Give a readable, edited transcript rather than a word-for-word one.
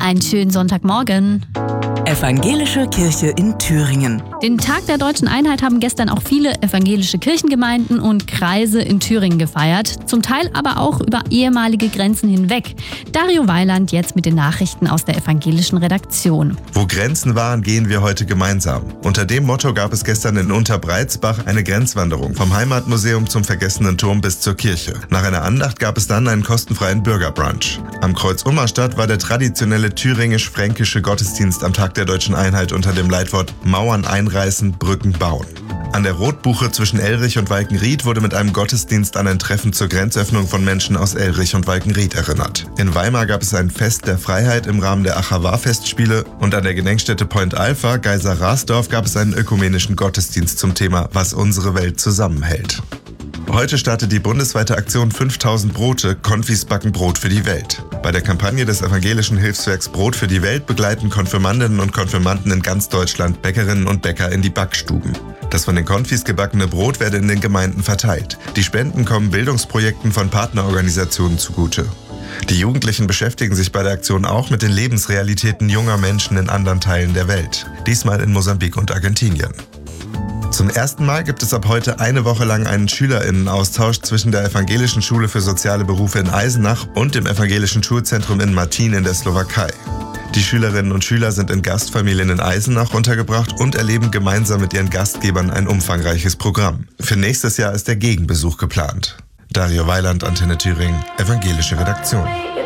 Einen schönen Sonntagmorgen. Evangelische Kirche in Thüringen. Den Tag der Deutschen Einheit haben gestern auch viele evangelische Kirchengemeinden und Kreise in Thüringen gefeiert. Zum Teil aber auch über ehemalige Grenzen hinweg. Dario Weiland jetzt mit den Nachrichten aus der evangelischen Redaktion. Wo Grenzen waren, gehen wir heute gemeinsam. Unter dem Motto gab es gestern in Unterbreizbach eine Grenzwanderung vom Heimatmuseum zum Vergessenen Turm bis zur Kirche. Nach einer Andacht gab es dann einen kostenfreien Bürgerbrunch. Am Kreuz Ummerstadt war der traditionelle thüringisch-fränkische Gottesdienst am Tag der Deutschen Einheit unter dem Leitwort Mauern einreißen, Brücken bauen. An der Rotbuche zwischen Elrich und Walkenried wurde mit einem Gottesdienst an ein Treffen zur Grenzöffnung von Menschen aus Elrich und Walkenried erinnert. In Weimar gab es ein Fest der Freiheit im Rahmen der Achava-Festspiele und an der Gedenkstätte Point Alpha, Geisar-Rasdorf, gab es einen ökumenischen Gottesdienst zum Thema Was unsere Welt zusammenhält. Heute startet die bundesweite Aktion 5000 Brote, Konfis backen Brot für die Welt. Bei der Kampagne des evangelischen Hilfswerks Brot für die Welt begleiten Konfirmandinnen und Konfirmanden in ganz Deutschland Bäckerinnen und Bäcker in die Backstuben. Das von den Konfis gebackene Brot werde in den Gemeinden verteilt. Die Spenden kommen Bildungsprojekten von Partnerorganisationen zugute. Die Jugendlichen beschäftigen sich bei der Aktion auch mit den Lebensrealitäten junger Menschen in anderen Teilen der Welt. Diesmal in Mosambik und Argentinien. Zum ersten Mal gibt es ab heute eine Woche lang einen SchülerInnenaustausch zwischen der Evangelischen Schule für soziale Berufe in Eisenach und dem Evangelischen Schulzentrum in Martin in der Slowakei. Die Schülerinnen und Schüler sind in Gastfamilien in Eisenach untergebracht und erleben gemeinsam mit ihren Gastgebern ein umfangreiches Programm. Für nächstes Jahr ist der Gegenbesuch geplant. Dario Weiland, Antenne Thüringen, Evangelische Redaktion.